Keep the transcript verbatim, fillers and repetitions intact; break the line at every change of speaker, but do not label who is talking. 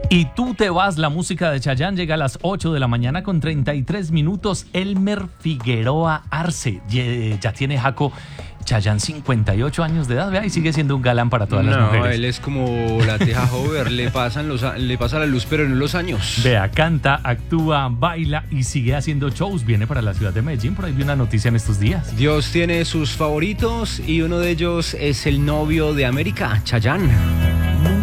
Y tú te vas, la música de Chayanne llega a las ocho de la mañana con treinta y tres minutos. Elmer Figueroa Arce, ya tiene Jaco Chayanne cincuenta y ocho años de edad, vea, y sigue siendo un galán para todas
no,
las mujeres.
No, él es como la teja Hover, le pasan los, le pasa la luz, pero no los años.
Vea, canta, actúa, baila y sigue haciendo shows. Viene para la ciudad de Medellín, por ahí vi una noticia en estos días.
Dios tiene sus favoritos y uno de ellos es el novio de América, Chayanne.